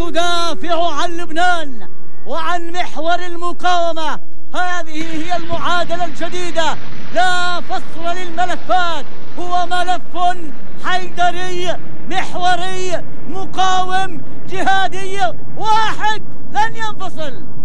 ندافع عن لبنان وعن محور المقاومة. هذه هي المعادلة الجديدة، لا فصل للملفات، هو ملف حيدري محوري مقاوم جهادي واحد لن ينفصل.